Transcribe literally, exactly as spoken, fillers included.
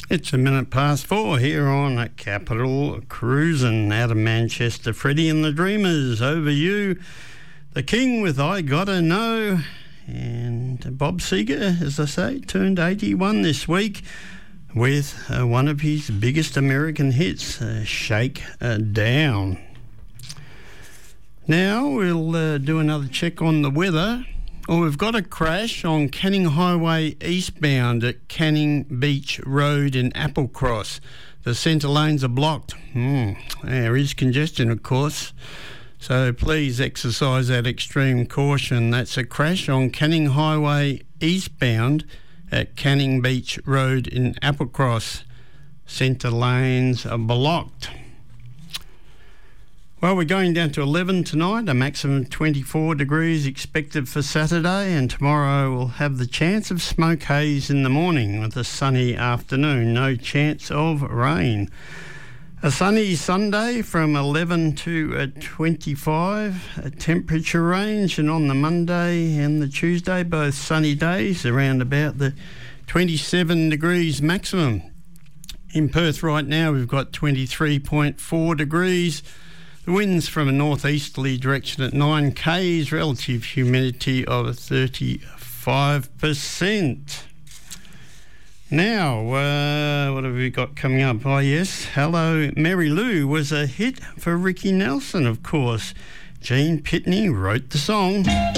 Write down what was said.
It's a minute past four here on at Capital Cruisin' out of Manchester. Freddie and the Dreamers, Over You. The King with I Gotta Know. And Bob Seger, as I say, turned eighty-one this week with uh, one of his biggest American hits, uh, Shake uh, Down. Now we'll uh, do another check on the weather. Well, we've got a crash on Canning Highway eastbound at Canning Beach Road in Applecross. The centre lanes are blocked. Mm, there is congestion, of course, so please exercise that extreme caution. That's a crash on Canning Highway eastbound at Canning Beach Road in Applecross. Centre lanes are blocked. Well, we're going down to eleven tonight, a maximum of twenty-four degrees expected for Saturday, and tomorrow we'll have the chance of smoke haze in the morning with a sunny afternoon, no chance of rain. A sunny Sunday from eleven to uh, twenty-five, a temperature range, and on the Monday and the Tuesday, both sunny days, around about the twenty-seven degrees maximum. In Perth right now, we've got twenty-three point four degrees. The wind's from a northeasterly direction at nine k's, relative humidity of thirty-five percent. Now, uh, what have we got coming up? Oh, yes, Hello Mary Lou was a hit for Ricky Nelson, of course. Gene Pitney wrote the song.